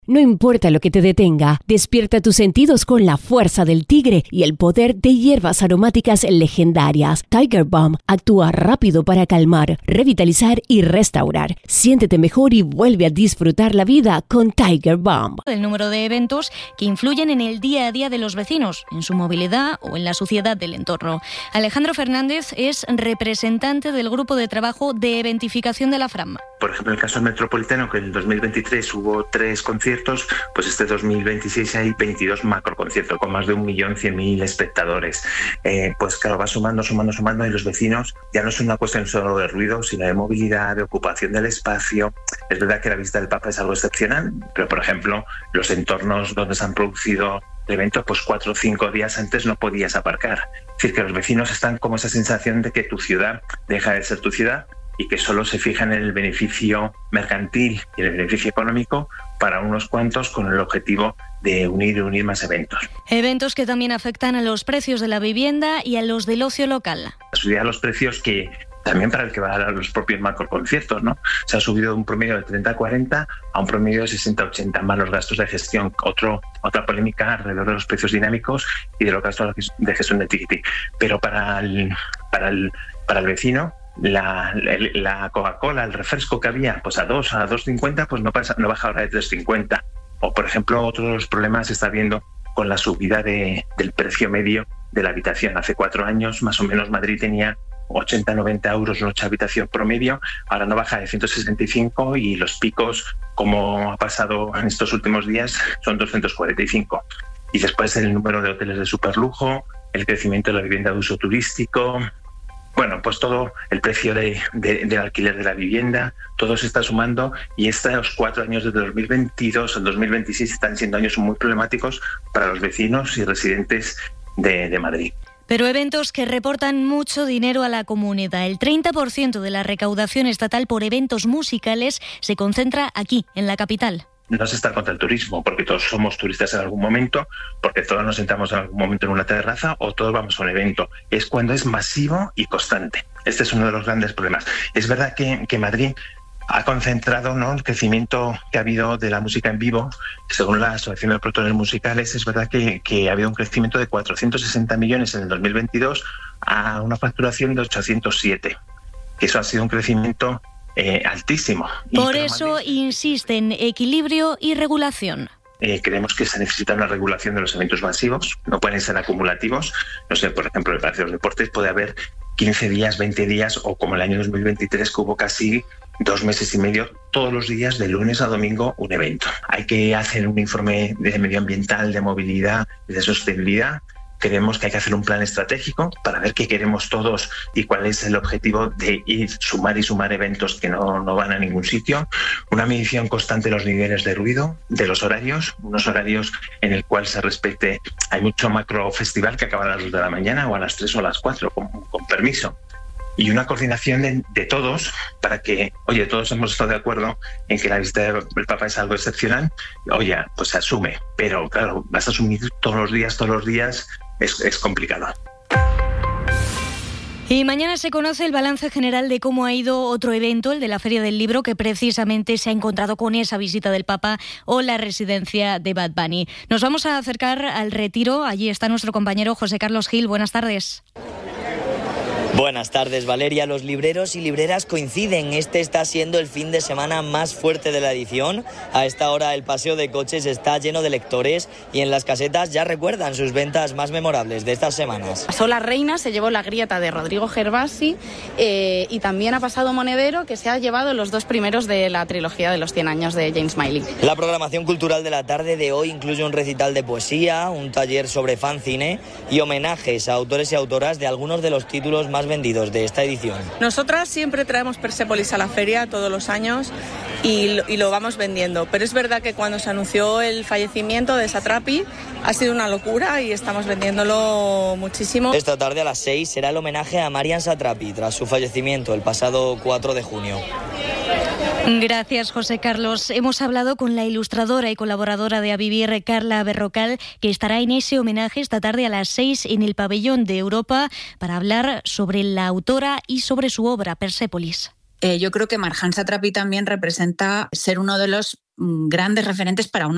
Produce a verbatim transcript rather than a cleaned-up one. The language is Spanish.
No importa lo que te detenga, despierta tus sentidos con la fuerza del tigre y el poder de hierbas aromáticas legendarias. Tiger Balm actúa rápido para calmar, revitalizar y restaurar. Siéntete mejor y vuelve a disfrutar la vida con Tiger Balm. El número de eventos que influyen en el día a día de los vecinos, en su movilidad o en la suciedad del entorno. Alejandro Fernández es representante del grupo de trabajo de eventificación de la Framma. Por ejemplo, en el caso del Metropolitano, que en el dos mil veintitrés hubo tres conciertos, pues este dos mil veintiséis hay veintidós macroconciertos con más de un millón cien mil espectadores. Eh, pues claro, va sumando, sumando, sumando y los vecinos ya no es una cuestión solo de ruido, sino de movilidad, de ocupación del espacio. Es verdad que la visita del Papa es algo excepcional, pero por ejemplo, los entornos donde se han producido eventos, pues cuatro o cinco días antes no podías aparcar. Es decir, que los vecinos están como esa sensación de que tu ciudad deja de ser tu ciudad y que solo se fijan en el beneficio mercantil y en el beneficio económico para unos cuantos, con el objetivo de unir y unir más eventos. Eventos que también afectan a los precios de la vivienda y a los del ocio local. Subir los precios que también para el que va a dar los propios macroconciertos, ¿no? Se ha subido de un promedio de treinta a cuarenta a un promedio de sesenta a ochenta, más los gastos de gestión. Otro, otra polémica alrededor de los precios dinámicos y de los gastos de gestión de ticketing. Pero para el, para el, para el vecino, La, la Coca-Cola, el refresco que había, pues a dos, a dos cincuenta, pues no pasa, no baja ahora de tres cincuenta. O por ejemplo, otro de los problemas se está viendo con la subida de, del precio medio de la habitación. Hace cuatro años, más o menos, Madrid tenía ochenta a noventa euros noche habitación promedio, ahora no baja de ciento sesenta y cinco y los picos, como ha pasado en estos últimos días, son doscientos cuarenta y cinco. Y después el número de hoteles de superlujo, el crecimiento de la vivienda de uso turístico. Bueno, pues todo el precio de, de, del alquiler de la vivienda, todo se está sumando y estos cuatro años desde dos mil veintidós al dos mil veintiséis están siendo años muy problemáticos para los vecinos y residentes de, de Madrid. Pero eventos que reportan mucho dinero a la comunidad. El treinta por ciento de la recaudación estatal por eventos musicales se concentra aquí, en la capital. No es estar contra el turismo, porque todos somos turistas en algún momento, porque todos nos sentamos en algún momento en una terraza o todos vamos a un evento. Es cuando es masivo y constante. Este es uno de los grandes problemas. Es verdad que, que Madrid ha concentrado, ¿no?, el crecimiento que ha habido de la música en vivo. Según la Asociación de Productores Musicales, es verdad que, que ha habido un crecimiento de cuatrocientos sesenta millones en el dos mil veintidós a una facturación de ochocientos siete. Eso ha sido un crecimiento Eh, altísimo. Por eso Madrid insisten equilibrio y regulación. Eh, creemos que se necesita una regulación de los eventos masivos, no pueden ser acumulativos. No sé, por ejemplo, en el Palacio de los Deportes puede haber quince días, veinte días, o como el año dos mil veintitrés, que hubo casi dos meses y medio, todos los días, de lunes a domingo, un evento. Hay que hacer un informe de medioambiental, de movilidad, de sostenibilidad. Creemos que hay que hacer un plan estratégico para ver qué queremos todos y cuál es el objetivo de ir, sumar y sumar eventos que no, no van a ningún sitio. Una medición constante de los niveles de ruido, de los horarios, unos horarios en el cual se respete. Hay mucho macro festival que acaba a las dos de la mañana o a las tres o a las cuatro, con, con permiso. Y una coordinación de, de todos para que, oye, todos hemos estado de acuerdo en que la visita del Papa es algo excepcional. Oye, pues se asume, pero claro, vas a asumir todos los días, todos los días. Es, es complicado. Y mañana se conoce el balance general de cómo ha ido otro evento, el de la Feria del Libro, que precisamente se ha encontrado con esa visita del Papa o la residencia de Bad Bunny. Nos vamos a acercar al Retiro. Allí está nuestro compañero José Carlos Gil. Buenas tardes. Buenas tardes, Valeria. Los libreros y libreras coinciden. Este está siendo el fin de semana más fuerte de la edición. A esta hora el paseo de coches está lleno de lectores y en las casetas ya recuerdan sus ventas más memorables de estas semanas. Pasó La Reina, se llevó La Grieta de Rodrigo Gervasi eh, y también ha pasado Monedero, que se ha llevado los dos primeros de la trilogía de los cien años de James Miley. La programación cultural de la tarde de hoy incluye un recital de poesía, un taller sobre fanzine y homenajes a autores y autoras de algunos de los títulos más vendidos de esta edición. Nosotras siempre traemos Persépolis a la feria todos los años y lo, y lo vamos vendiendo, pero es verdad que cuando se anunció el fallecimiento de Satrapi ha sido una locura y estamos vendiéndolo muchísimo. Esta tarde a las seis será el homenaje a Marian Satrapi tras su fallecimiento el pasado cuatro de junio. Gracias, José Carlos. Hemos hablado con la ilustradora y colaboradora de A Vivir, Carla Berrocal, que estará en ese homenaje esta tarde a las seis en el Pabellón de Europa para hablar sobre la autora y sobre su obra, Persépolis. Eh, yo creo que Marjane Satrapi también representa ser uno de los grandes referentes para una